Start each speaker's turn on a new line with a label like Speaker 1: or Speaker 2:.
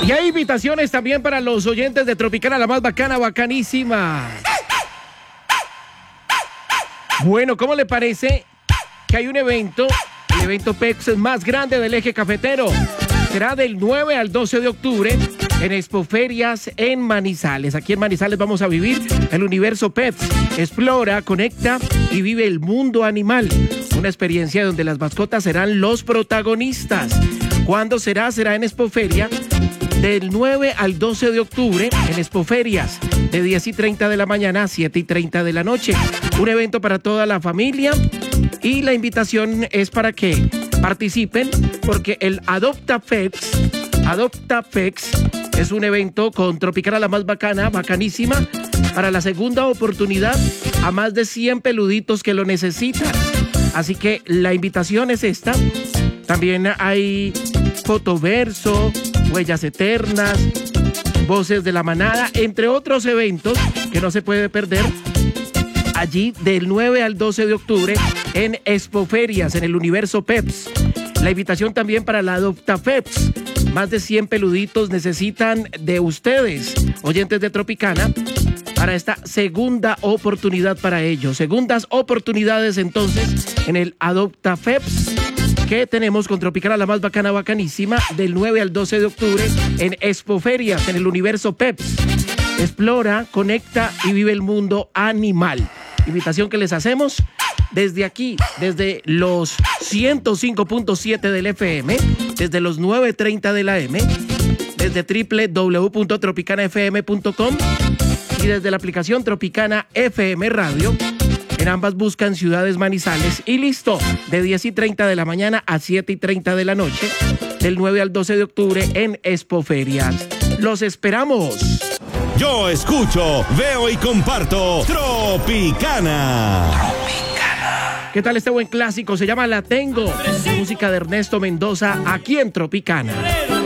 Speaker 1: Y hay invitaciones también para los oyentes de Tropicana, la más bacana, bacanísima. Bueno, ¿cómo le parece que hay un evento? El evento PEPS más grande del eje cafetero. Será del 9 al 12 de octubre en Expoferias en Manizales. Aquí en Manizales vamos a vivir el universo PEPS. Explora, conecta y vive el mundo animal. Una experiencia donde las mascotas serán los protagonistas. ¿Cuándo será? Será en Expoferia del 9 al 12 de octubre en Expoferias, de 10:30 de la mañana a 7:30 de la noche. Un evento para toda la familia y la invitación es para que participen porque el Adopta PEPS es un evento con Tropicana, la más bacana, bacanísima, para la segunda oportunidad a más de 100 peluditos que lo necesitan. Así que la invitación es esta. También hay fotoverso, huellas eternas, voces de la manada, entre otros eventos que no se puede perder allí del 9 al 12 de octubre en Expoferias, en el universo PEPS. La invitación también para la Adopta PEPS. Más de 100 peluditos necesitan de ustedes, oyentes de Tropicana, para esta segunda oportunidad para ellos. Segundas oportunidades entonces en el Adopta PEPS que tenemos con Tropicana, la más bacana, bacanísima, del 9 al 12 de octubre en Expoferias, en el universo PEPS. Explora, conecta y vive el mundo animal. Invitación que les hacemos desde aquí, desde los 105.7 del FM, desde los 9:30 de la AM, desde www.tropicanafm.com y desde la aplicación Tropicana FM Radio. En ambas buscan Ciudades Manizales y listo, de 10:30 de la mañana a 7:30 de la noche, del 9 al 12 de octubre en Expoferias. ¡Los esperamos!
Speaker 2: Yo escucho, veo y comparto Tropicana.
Speaker 1: ¿Qué tal este buen clásico? Se llama La Tengo. Música de Ernesto Mendoza aquí en Tropicana.